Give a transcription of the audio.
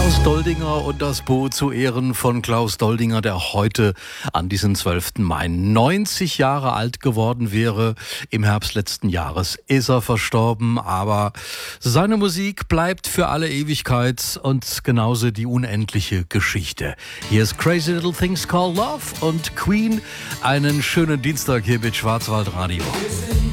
Klaus Doldinger und das Boot zu Ehren von Klaus Doldinger, der heute an diesem 12. Mai 90 Jahre alt geworden wäre. Im Herbst letzten Jahres ist er verstorben, aber seine Musik bleibt für alle Ewigkeit und genauso die unendliche Geschichte. Hier ist Crazy Little Things Called Love und Queen. Einen schönen Dienstag hier mit Schwarzwaldradio.